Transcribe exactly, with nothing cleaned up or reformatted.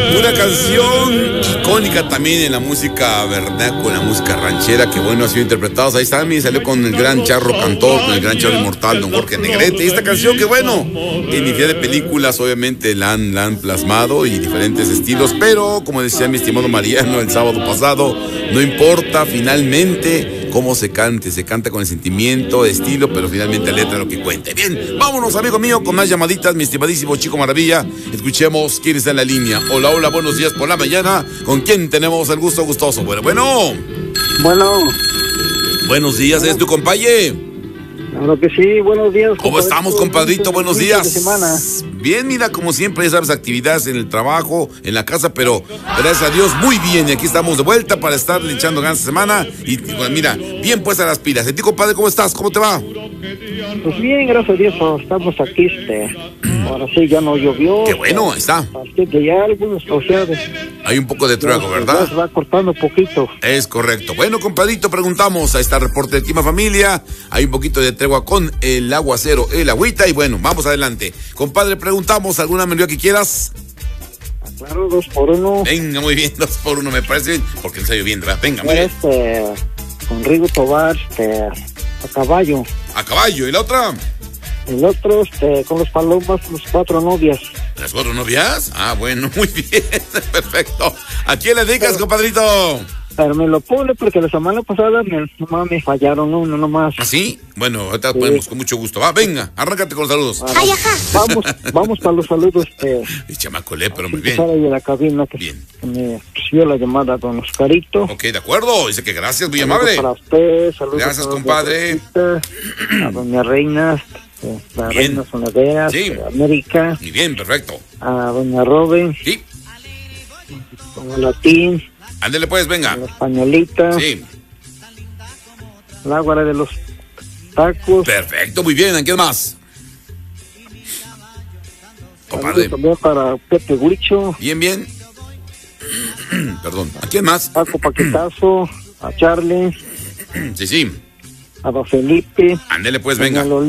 Una canción icónica también en la música vernácula, en la música ranchera, que bueno, ha sido interpretados. Ahí está, mi salió con el gran charro cantor, con el gran charro inmortal, don Jorge Negrete. Y esta canción que bueno, en infinidad de películas obviamente la han, la han plasmado y diferentes estilos, pero como decía mi estimado Mariano el sábado pasado, no importa finalmente cómo se cante, se canta con el sentimiento, estilo, pero finalmente la letra es lo que cuente. Bien, vámonos, amigo mío, con más llamaditas, mi estimadísimo Chico Maravilla. Escuchemos quién está en la línea. Hola, hola, buenos días por la mañana. ¿Con quién tenemos el gusto gustoso? Bueno, bueno. Bueno. Buenos días, ¿es tu compañero? Claro que sí, buenos días. ¿Cómo estamos, compadrito? Buenos días. Bien, mira, como siempre, ya sabes, actividades en el trabajo, en la casa, pero gracias a Dios, muy bien. Y aquí estamos de vuelta para estarle echando ganas esta semana. Y pues, mira, bien puestas las pilas. ¿Y ti, compadre, cómo estás? ¿Cómo te va? Pues bien, gracias a Dios, estamos aquí, este, ahora sí, ya no llovió. Qué bueno, ahí está. Así que ya algunos, o sea, de, hay un poco de truego, ¿verdad? Ya se va cortando un poquito. Es correcto. Bueno, compadrito, preguntamos, ahí está el reporte de Clima Familia, hay un poquito de tregua con el aguacero, el agüita, y bueno, vamos adelante. Compadre, preguntamos, ¿alguna melodía que quieras? Claro, dos por uno. Venga, muy bien, dos por uno, me parece bien, porque no está lloviendo, ¿verdad? Venga, muy bien. Este, con Rigo Tobar, este, a caballo. A caballo, ¿y la otra? El otro, este, con los Palomas, los cuatro novias. ¿Las cuatro novias? Ah, bueno, muy bien, perfecto. ¿A quién le dedicas, pero, compadrito? Pero me lo pone porque la semana pasada me, nomás me fallaron uno nomás. ¿Ah, sí? Bueno, ahorita sí. Podemos con mucho gusto. Va, venga, arráncate con los saludos. Vale. Ay, ajá. Vamos, vamos para los saludos. Este, el chamacolé, pero muy bien. Ahí de la cabina que bien. Me recibió la llamada don Oscarito. Ok, de acuerdo. Dice que gracias, muy saludos amable. Para usted, saludos gracias, para compadre. A doña Reina, la bien. Reina Sonaderas, sí. América. Muy bien, perfecto. A doña Robin. Sí. Don Latín. Ándele pues, venga. La españolita. Sí. La guarda de los tacos. Perfecto, muy bien. ¿A quién más? Compadre. También para Pepe Huicho. Bien, bien. Perdón. ¿A quién más? Paco Paquetazo. A Charlie. Sí, sí. A don Felipe. Ándele pues, venga.